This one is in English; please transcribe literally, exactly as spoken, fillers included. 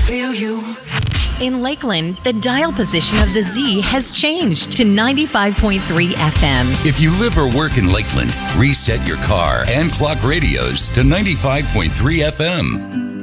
feel you. In Lakeland, the dial position of the Z has changed to ninety-five point three F M. If you live or work in Lakeland, reset your car and clock radios to ninety-five point three F M.